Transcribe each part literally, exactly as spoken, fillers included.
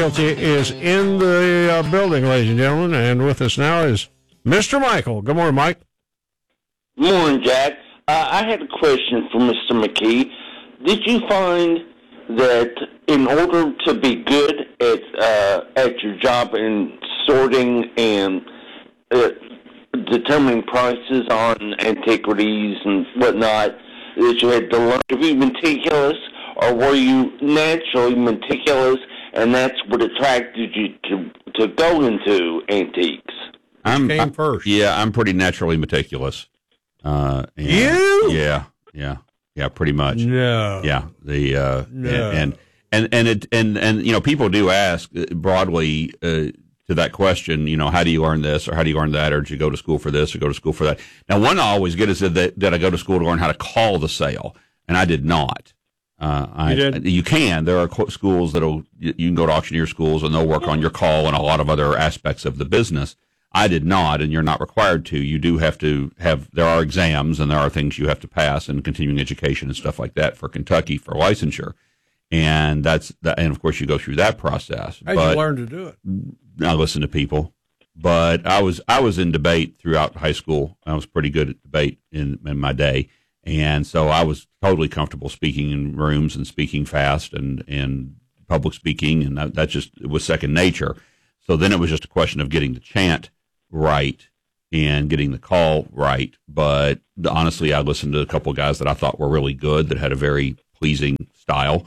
Realty is in the uh, building, ladies and gentlemen, and with us now is Mister Michael. Good morning, Mike. Morning, Jack. Uh, I had a question for Mister McKee. Did you find that in order to be good at uh, at your job in sorting and uh, determining prices on antiquities and whatnot, that you had to learn to be meticulous, or were you naturally meticulous, and that's what attracted you to to go into antiques? I'm came I, first. Yeah, I'm pretty naturally meticulous. Uh, and, You? Yeah, yeah, yeah, pretty much. No. Yeah, the uh, No. and and and it and and you know, people do ask broadly uh, to that question. You know, how do you learn this, or how do you learn that, or did you go to school for this, or go to school for that? Now, one I always get is that that I go to school to learn how to call the sale, and I did not. Uh, I, You did? you can. There are co- schools that'll you can go to auctioneer schools, and they'll work on your call and a lot of other aspects of the business. I did not, and you're not required to. You do have to have, there are exams and there are things you have to pass and continuing education and stuff like that for Kentucky for licensure. And that's, that, and of course you go through that process. How'd but you learn to do it? I listen to people, but I was, I was in debate throughout high school. I was pretty good at debate in, in my day. And so I was totally comfortable speaking in rooms and speaking fast and, and public speaking. And that, that just, it was second nature. So then it was just a question of getting the chant right and getting the call right. But honestly, I listened to a couple of guys that I thought were really good, that had a very pleasing style,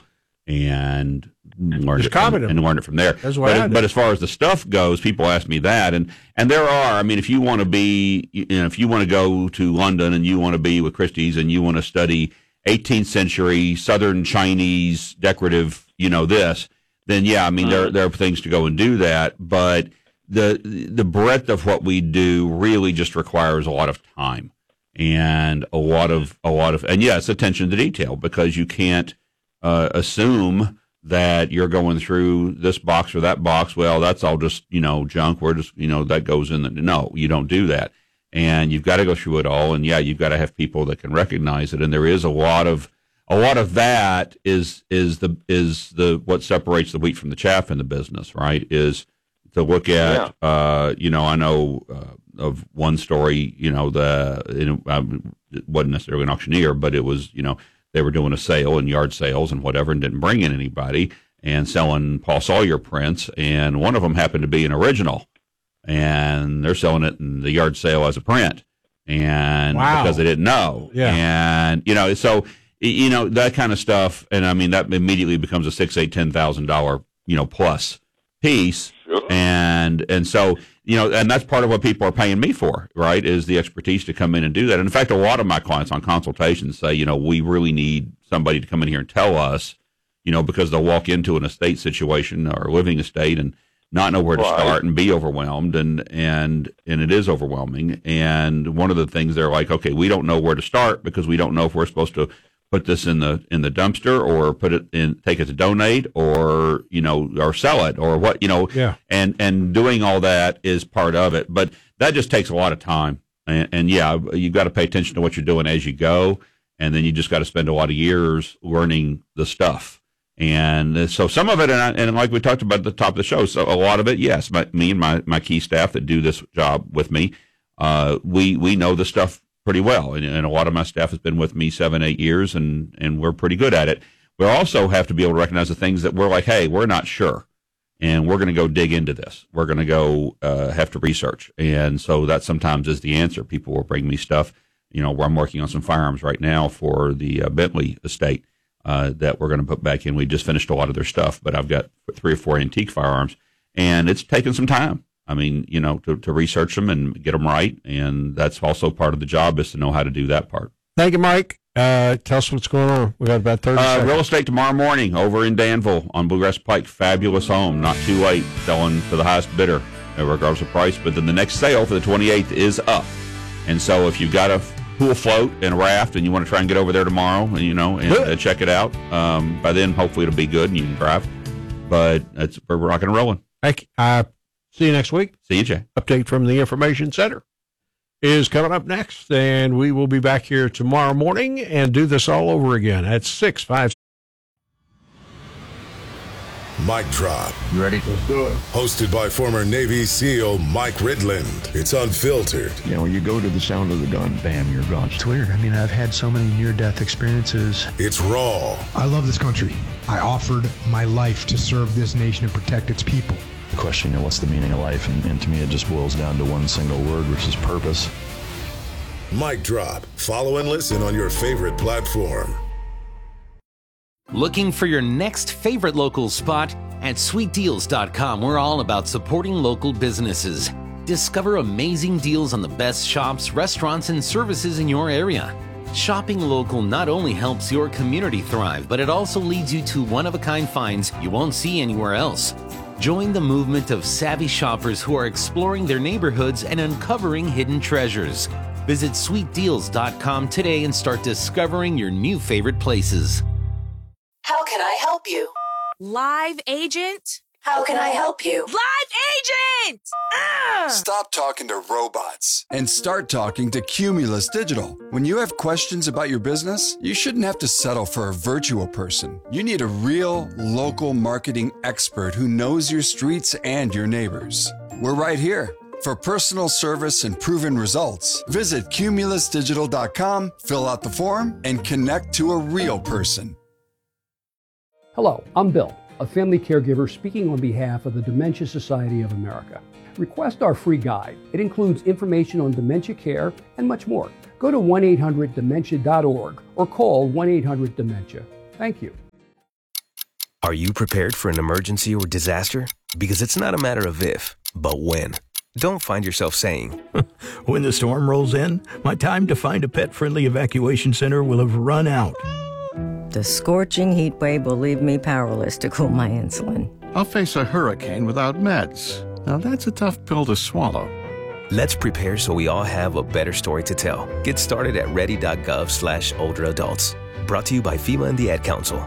and learned Just it copied from, them. and learned it from there. That's what but, I did. but as far as the stuff goes, people ask me that, and and there are. I mean, if you want to be, you know, if you want to go to London and you want to be with Christie's and you want to study eighteenth century Southern Chinese decorative, you know, this, then yeah, I mean, there there are things to go and do that, but the the breadth of what we do really just requires a lot of time and a lot of a lot of and yes, attention to detail, because you can't uh, assume that you're going through this box or that box. Well, that's all just, you know, junk. We're just, you know, that goes in the, no, you don't do that. And you've got to go through it all. And yeah, you've got to have people that can recognize it. And there is a lot of, a lot of that is, is the, is the, what separates the wheat from the chaff in the business, right? Is to look at, yeah. uh, you know, I know uh, of one story, you know, the, you know, I wasn't necessarily an auctioneer, but it was, you know, they were doing a sale and yard sales and whatever and didn't bring in anybody and selling Paul Sawyer prints. And one of them happened to be an original, and they're selling it in the yard sale as a print. And wow. because they didn't know. Yeah. And, you know, so, you know, that kind of stuff. And I mean, that immediately becomes a six, eight, ten thousand dollar, you know, plus piece. Sure. And, and so, you know, and that's part of what people are paying me for, right, is the expertise to come in and do that. And in fact, a lot of my clients on consultations say, you know, we really need somebody to come in here and tell us, you know, because they'll walk into an estate situation or a living estate and not know where to right. start and be overwhelmed. And, and, and it is overwhelming. And one of the things they're like, okay, we don't know where to start because we don't know if we're supposed to put this in the in the dumpster or put it in, take it to donate, or, you know, or sell it, or what, you know, yeah. and and doing all that is part of it, but that just takes a lot of time, and, and yeah, you've got to pay attention to what you're doing as you go, and then you just got to spend a lot of years learning the stuff. And so some of it, and, I, and like we talked about at the top of the show, so a lot of it, yes, my, me and my my key staff that do this job with me, uh, we we know the stuff pretty well. And, and a lot of my staff has been with me seven, eight years, and, and we're pretty good at it. We also have to be able to recognize the things that we're like, hey, we're not sure, and we're going to go dig into this. We're going to go uh, have to research. And so that sometimes is the answer. People will bring me stuff, you know, where I'm working on some firearms right now for the uh, Bentley estate uh, that we're going to put back in. We just finished a lot of their stuff, but I've got three or four antique firearms, and it's taken some time. I mean, you know, to, to research them and get them right. And that's also part of the job, is to know how to do that part. Thank you, Mike. Uh, tell us what's going on. We got about thirty uh, seconds. Real estate tomorrow morning over in Danville on Bluegrass Pike. Fabulous home. Not too late. Selling to the highest bidder, regardless of price. But then the next sale for the twenty-eighth is up. And so if you've got a pool float and a raft and you want to try and get over there tomorrow, and, you know, and uh, check it out, um, by then hopefully it'll be good and you can drive. But it's, we're rocking and rolling. Thank you. Uh, See you next week. See you, Jay. Update from the Information Center is coming up next, and we will be back here tomorrow morning and do this all over again at six, five. Mic Drop. You ready? Let's do it. Hosted by former Navy SEAL Mike Ridland. It's unfiltered. You know, when you go to the sound of the gun, bam, you're gone. It's weird. I mean, I've had so many near-death experiences. It's raw. I love this country. I offered my life to serve this nation and protect its people. The question, you know, what's the meaning of life? And, and to me, it just boils down to one single word, which is purpose. Mic Drop. Follow and listen on your favorite platform. Looking for your next favorite local spot? At sweet deals dot com, we're all about supporting local businesses. Discover amazing deals on the best shops, restaurants, and services in your area. Shopping local not only helps your community thrive, but it also leads you to one-of-a-kind finds you won't see anywhere else. Join the movement of savvy shoppers who are exploring their neighborhoods and uncovering hidden treasures. Visit sweet deals dot com today and start discovering your new favorite places. How can I help you? Live agent? How can I help you? Live agent! Ugh! Stop talking to robots and start talking to Cumulus Digital. When you have questions about your business, you shouldn't have to settle for a virtual person. You need a real, local marketing expert who knows your streets and your neighbors. We're right here. For personal service and proven results, visit cumulus digital dot com, fill out the form, and connect to a real person. Hello, I'm Bill, a family caregiver speaking on behalf of the Dementia Society of America. Request our free guide. It includes information on dementia care and much more. Go to one eight hundred dementia dot org or call one eight hundred dementia. Thank you. Are you prepared for an emergency or disaster? Because it's not a matter of if, but when. Don't find yourself saying, when the storm rolls in, my time to find a pet-friendly evacuation center will have run out. The scorching heat wave will leave me powerless to cool my insulin. I'll face a hurricane without meds. Now that's a tough pill to swallow. Let's prepare so we all have a better story to tell. Get started at ready.gov slash older adults. Brought to you by FEMA and the Ad Council.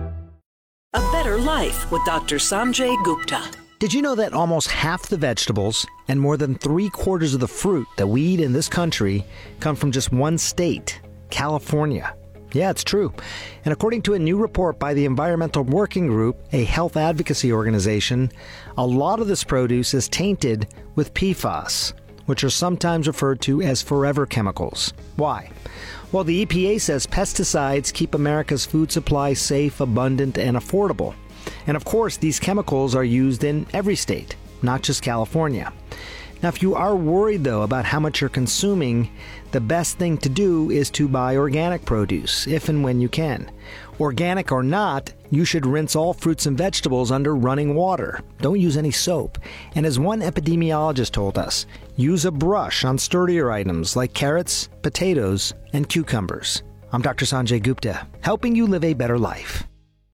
A better life with Doctor Sanjay Gupta. Did you know that almost half the vegetables and more than three quarters of the fruit that we eat in this country come from just one state, California? Yeah, it's true. And according to a new report by the Environmental Working Group, a health advocacy organization, a lot of this produce is tainted with P FAS, which are sometimes referred to as forever chemicals. Why? Well, the E P A says pesticides keep America's food supply safe, abundant, and affordable. And of course, these chemicals are used in every state, not just California. Now, if you are worried, though, about how much you're consuming, the best thing to do is to buy organic produce, if and when you can. Organic or not, you should rinse all fruits and vegetables under running water. Don't use any soap. And as one epidemiologist told us, use a brush on sturdier items like carrots, potatoes, and cucumbers. I'm Doctor Sanjay Gupta, helping you live a better life.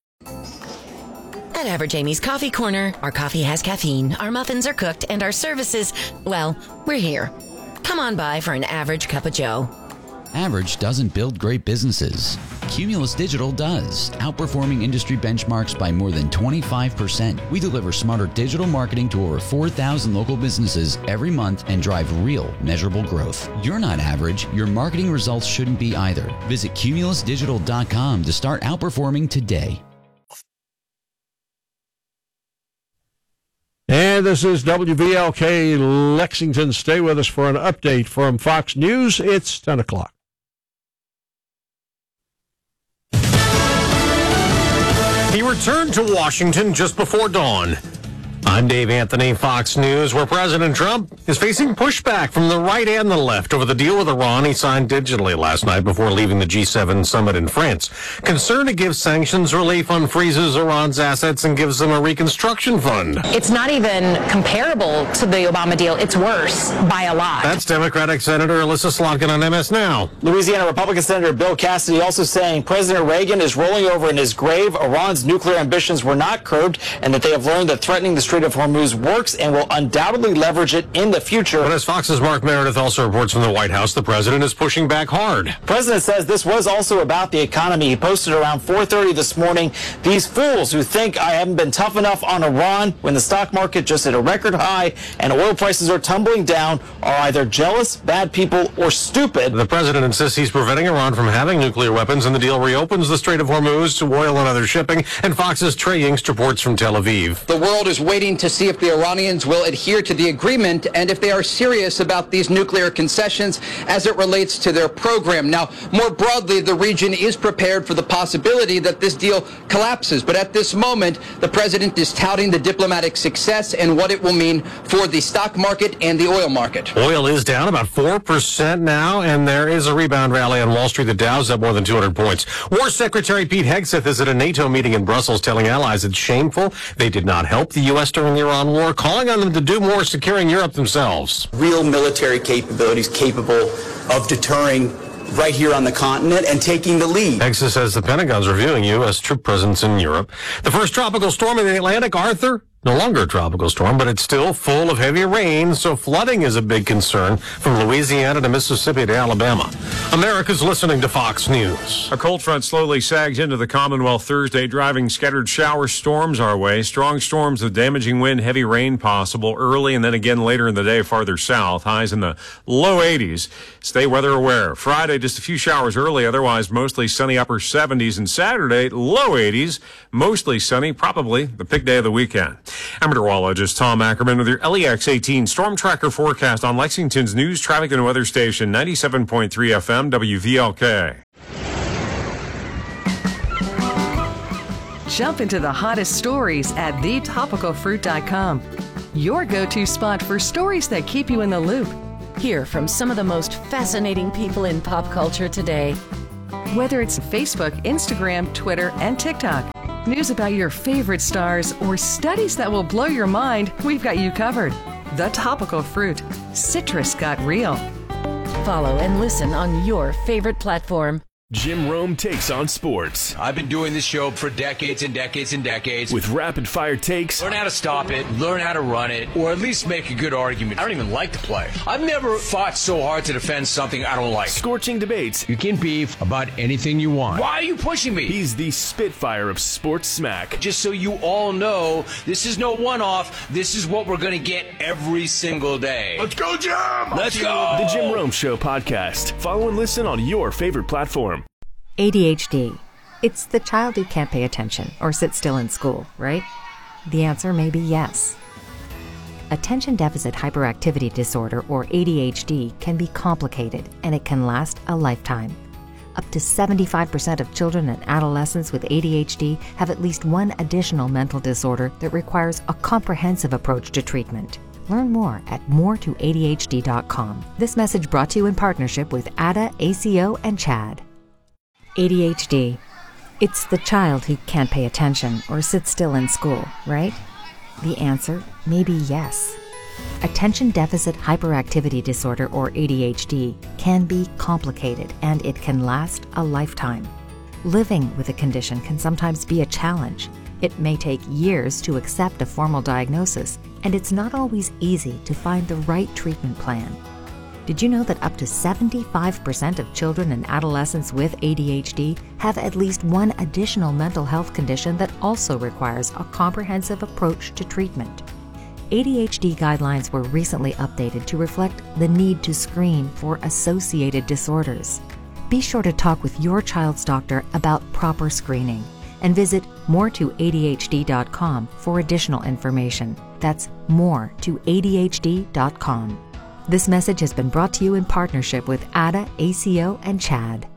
At Average Amy's Coffee Corner, our coffee has caffeine, our muffins are cooked, and our services, well, we're here. Come on by for an average cup of joe. Average doesn't build great businesses. Cumulus Digital does, outperforming industry benchmarks by more than twenty-five percent. We deliver smarter digital marketing to over four thousand local businesses every month and drive real, measurable growth. You're not average. Your marketing results shouldn't be either. Visit cumulus digital dot com to start outperforming today. And this is W V L K Lexington. Stay with us for an update from Fox News. It's ten o'clock. He returned to Washington just before dawn. I'm Dave Anthony, Fox News, where President Trump is facing pushback from the right and the left over the deal with Iran he signed digitally last night before leaving the G seven summit in France. Concerned it gives sanctions relief, unfreezes Iran's assets, and gives them a reconstruction fund. It's not even comparable to the Obama deal. It's worse by a lot. That's Democratic Senator Alyssa Slotkin on M S Now. Louisiana Republican Senator Bill Cassidy also saying President Reagan is rolling over in his grave. Iran's nuclear ambitions were not curbed, and that they have learned that threatening the Strait of Hormuz works and will undoubtedly leverage it in the future. But as Fox's Mark Meredith also reports from the White House, the president is pushing back hard. The president says this was also about the economy. He posted around four thirty this morning, these fools who think I haven't been tough enough on Iran when the stock market just hit a record high and oil prices are tumbling down are either jealous, bad people, or stupid. The president insists he's preventing Iran from having nuclear weapons, and the deal reopens the Strait of Hormuz to oil and other shipping. And Fox's Trey Yingst reports from Tel Aviv. The world is waiting to see if the Iranians will adhere to the agreement and if they are serious about these nuclear concessions as it relates to their program. Now, more broadly, the region is prepared for the possibility that this deal collapses. But at this moment, the president is touting the diplomatic success and what it will mean for the stock market and the oil market. Oil is down about four percent now, and there is a rebound rally on Wall Street. The Dow's up more than two hundred points. War Secretary Pete Hegseth is at a NATO meeting in Brussels telling allies it's shameful they did not help the U S during the Iran war, calling on them to do more securing Europe themselves. Real military capabilities capable of deterring right here on the continent and taking the lead. Hegseth says the Pentagon's reviewing U S troop presence in Europe. The first tropical storm in the Atlantic, Arthur, no longer a tropical storm, but it's still full of heavy rain, so flooding is a big concern from Louisiana to Mississippi to Alabama. America's listening to Fox News. A cold front slowly sags into the Commonwealth Thursday, driving scattered shower storms our way. Strong storms with damaging wind, heavy rain possible early and then again later in the day farther south. Highs in the low eighties. Stay weather aware. Friday, just a few showers early, otherwise mostly sunny upper seventies. And Saturday, low eighties, mostly sunny, probably the pick day of the weekend. I'm meteorologist Tom Ackerman with your L E X eighteen Storm Tracker forecast on Lexington's news, traffic, and weather station, ninety-seven point three F M, W V L K. Jump into the hottest stories at the topical fruit dot com. Your go-to spot for stories that keep you in the loop. Hear from some of the most fascinating people in pop culture today. Whether it's Facebook, Instagram, Twitter, and TikTok. News about your favorite stars or studies that will blow your mind, we've got you covered. The Topical Fruit. Citrus got real. Follow and listen on your favorite platform. Jim Rome takes on sports. I've been doing this show for decades and decades and decades. With rapid fire takes. Learn how to stop it, learn how to run it, or at least make a good argument. I don't even like to play. I've never fought so hard to defend something I don't like. Scorching debates. You can beef about anything you want. Why are you pushing me? He's the Spitfire of sports smack. Just so you all know, this is no one-off. This is what we're going to get every single day. Let's go, Jim! Let's go! The Jim Rome Show podcast. Follow and listen on your favorite platform. A D H D. It's the child who can't pay attention or sit still in school, right? The answer may be yes. Attention Deficit Hyperactivity Disorder, or A D H D, can be complicated and it can last a lifetime. Up to seventy-five percent of children and adolescents with A D H D have at least one additional mental disorder that requires a comprehensive approach to treatment. Learn more at more to A D H D dot com. This message brought to you in partnership with A D A, A C O, and CHAD. A D H D. It's the child who can't pay attention or sit still in school, right? The answer may be yes. Attention Deficit Hyperactivity Disorder, or A D H D, can be complicated and it can last a lifetime. Living with a condition can sometimes be a challenge. It may take years to accept a formal diagnosis, and it's not always easy to find the right treatment plan. Did you know that up to seventy-five percent of children and adolescents with A D H D have at least one additional mental health condition that also requires a comprehensive approach to treatment? A D H D guidelines were recently updated to reflect the need to screen for associated disorders. Be sure to talk with your child's doctor about proper screening and visit more to A D H D dot com for additional information. That's more to A D H D dot com. This message has been brought to you in partnership with A D A, A C O, and CHAD.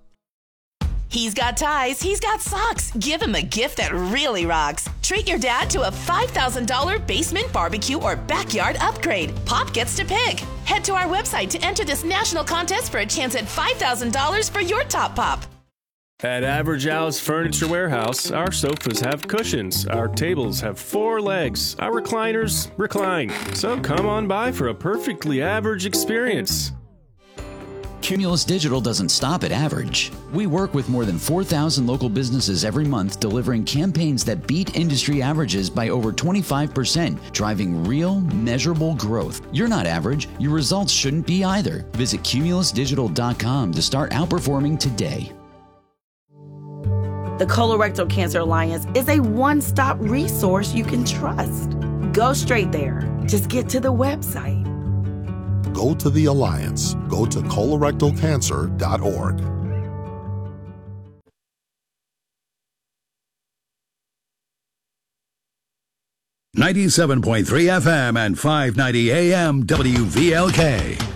He's got ties, he's got socks. Give him a gift that really rocks. Treat your dad to a five thousand dollars basement barbecue or backyard upgrade. Pop gets to pick. Head to our website to enter this national contest for a chance at five thousand dollars for your top pop. At Average Al's Furniture Warehouse, our sofas have cushions, our tables have four legs, our recliners recline. So come on by for a perfectly average experience. Cumulus Digital doesn't stop at average. We work with more than four thousand local businesses every month, delivering campaigns that beat industry averages by over twenty-five percent, driving real, measurable growth. You're not average. Your results shouldn't be either. Visit cumulus digital dot com to start outperforming today. The Colorectal Cancer Alliance is a one-stop resource you can trust. Go straight there. Just get to the website. Go to the Alliance. Go to colorectal cancer dot org. ninety-seven point three F M and five ninety A M W V L K.